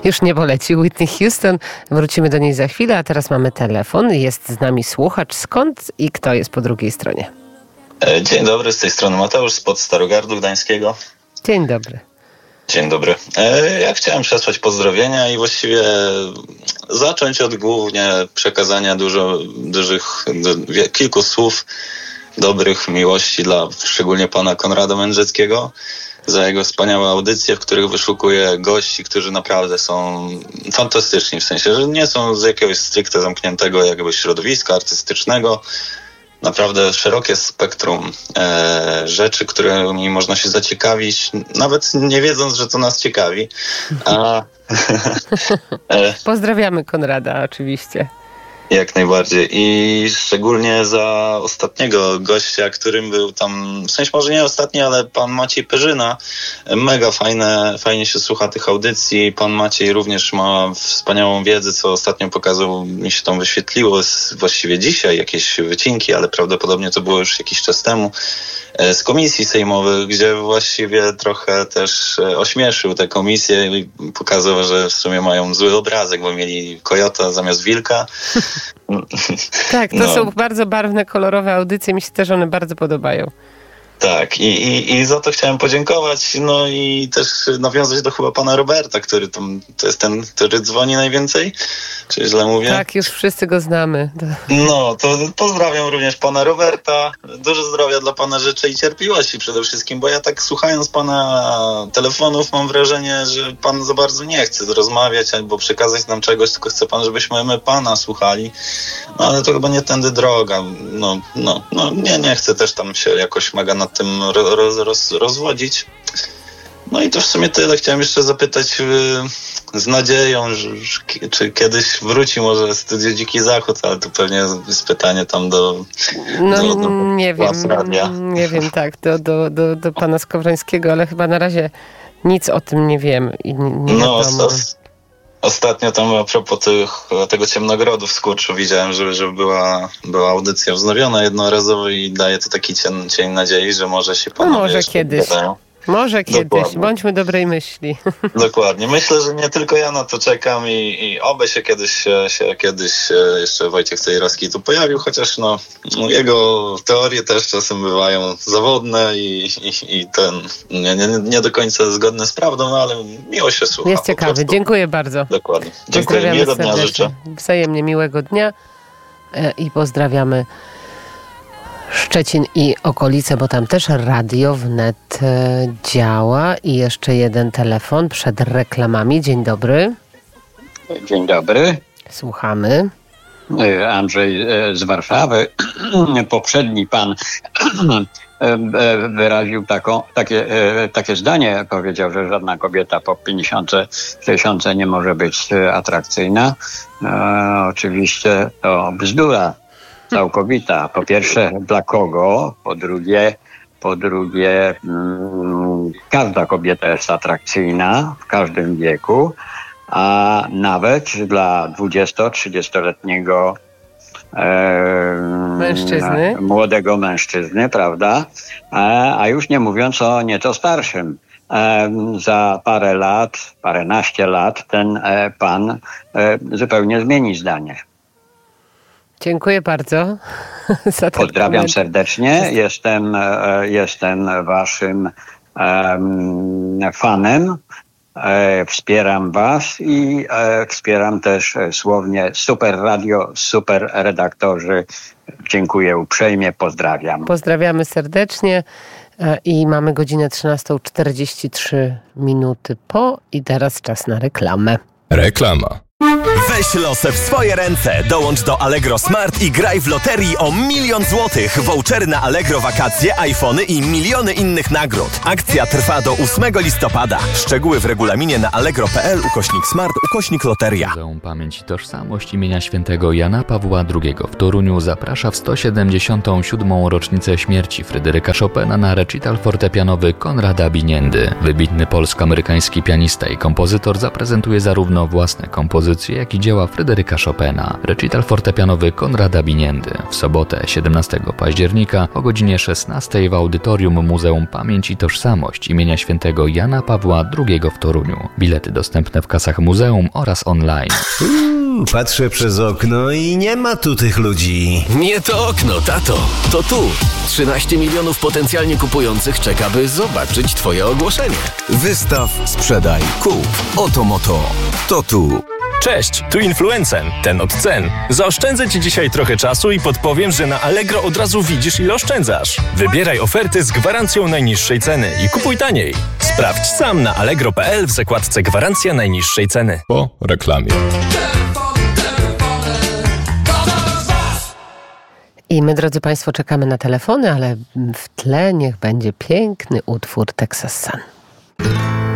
Już nie poleci Whitney Houston. Wrócimy do niej za chwilę, a teraz mamy telefon. Jest z nami słuchacz. Skąd i kto jest po drugiej stronie? Dzień dobry, z tej strony Mateusz spod Starogardu Gdańskiego. Dzień dobry. Dzień dobry. Ja chciałem przesłać pozdrowienia i właściwie zacząć od głównie przekazania kilku słów dobrych miłości dla szczególnie pana Konrada Mędrzeckiego za jego wspaniałe audycje, w których wyszukuję gości, którzy naprawdę są fantastyczni, w sensie, że nie są z jakiegoś stricte zamkniętego jakby środowiska artystycznego. Naprawdę szerokie spektrum rzeczy, którymi można się zaciekawić, nawet nie wiedząc, że to nas ciekawi. Pozdrawiamy Konrada oczywiście. Jak najbardziej. I szczególnie za ostatniego gościa, którym był tam, w sensie może nie ostatni, ale pan Maciej Perzyna. Mega fajnie się słucha tych audycji. Pan Maciej również ma wspaniałą wiedzę, co ostatnio pokazał, mi się tam wyświetliło właściwie dzisiaj jakieś wycinki, ale prawdopodobnie to było już jakiś czas temu, z komisji sejmowych, gdzie właściwie trochę też ośmieszył tę komisję i pokazał, że w sumie mają zły obrazek, bo mieli kojota zamiast wilka. Tak, to są bardzo barwne, kolorowe audycje. Mi się też one bardzo podobają. Tak, i za to chciałem podziękować, no i też nawiązać do chyba pana Roberta, który to jest ten, który dzwoni najwięcej, czy źle mówię? Tak, już wszyscy go znamy. No, to pozdrawiam również pana Roberta, dużo zdrowia dla pana życzę i cierpliwości przede wszystkim, bo ja tak słuchając pana telefonów mam wrażenie, że pan za bardzo nie chce rozmawiać albo przekazać nam czegoś, tylko chce pan, żebyśmy my pana słuchali, no ale to chyba nie tędy droga, nie chcę też tam się jakoś mega nad tym rozwodzić. No i to w sumie tyle. Chciałem jeszcze zapytać z nadzieją, czy kiedyś wróci może Studio Dziki Zachód, ale to pewnie jest pytanie tam do nie wiem, tak, do pana Skowrońskiego, ale chyba na razie nic o tym nie wiem. I nie wiadomo. Ostatnio tam a propos tego Ciemnogrodu w Skurczu widziałem, że była audycja wznowiona jednorazowo i daje to taki cień nadziei, że może się panowie może kiedyś. Może kiedyś. Dokładnie. Bądźmy dobrej myśli. Dokładnie. Myślę, że nie tylko ja na to czekam i oby się kiedyś jeszcze Wojciech Cejrowski tu pojawił, chociaż jego teorie też czasem bywają zawodne i nie do końca zgodne z prawdą, ale miło się słucha. Jest ciekawy. Dziękuję bardzo. Dokładnie. Dziękuję. Miłego dnia życzę. Wzajemnie miłego dnia i pozdrawiamy Szczecin i okolice, bo tam też Radio Wnet działa. I jeszcze jeden telefon przed reklamami. Dzień dobry. Dzień dobry. Słuchamy. Andrzej z Warszawy. Poprzedni pan wyraził takie zdanie, powiedział, że żadna kobieta po 50, 60 nie może być atrakcyjna. Oczywiście to bzdura całkowita. Po pierwsze, dla kogo? Po drugie, każda kobieta jest atrakcyjna w każdym wieku, a nawet dla 20-30-letniego młodego mężczyzny, prawda? A już nie mówiąc o nieco starszym. Za paręnaście lat ten pan zupełnie zmieni zdanie. Dziękuję bardzo za ten Pozdrawiam komentarz. Serdecznie. Jestem waszym fanem. Wspieram was i wspieram też słownie Super Radio, super redaktorzy. Dziękuję uprzejmie, pozdrawiam. Pozdrawiamy serdecznie i mamy godzinę 13:43 po i teraz czas na reklamę. Reklama. Weź losy w swoje ręce. Dołącz do Allegro Smart i graj w loterii o 1 000 000 złotych. Vouchery na Allegro wakacje, iPhony i miliony innych nagród. Akcja trwa do 8 listopada. Szczegóły w regulaminie na allegro.pl/smart/loteria. Muzeum Pamięć i Tożsamość imienia świętego Jana Pawła II w Toruniu zaprasza w 177. rocznicę śmierci Fryderyka Chopina na recital fortepianowy Konrada Biniendy. Wybitny polsko-amerykański pianista i kompozytor zaprezentuje zarówno własne kompozycje, kompozycje, jak i dzieła Fryderyka Chopina. Recital fortepianowy Konrada Biniendy. W sobotę 17 października o godzinie 16 w audytorium Muzeum Pamięć i Tożsamość imienia świętego Jana Pawła II w Toruniu. Bilety dostępne w kasach muzeum oraz online. Patrzę przez okno i nie ma tu tych ludzi. Nie to okno, tato. To tu. 13 milionów potencjalnie kupujących czeka, by zobaczyć twoje ogłoszenie. Wystaw, sprzedaj, kup. Oto moto. To tu. Cześć, tu Influencen, ten od cen. Zaoszczędzę Ci dzisiaj trochę czasu i podpowiem, że na Allegro od razu widzisz, ile oszczędzasz. Wybieraj oferty z gwarancją najniższej ceny i kupuj taniej. Sprawdź sam na allegro.pl w zakładce Gwarancja najniższej ceny. Po reklamie. I my, drodzy Państwo, czekamy na telefony, ale w tle niech będzie piękny utwór Texas Sun.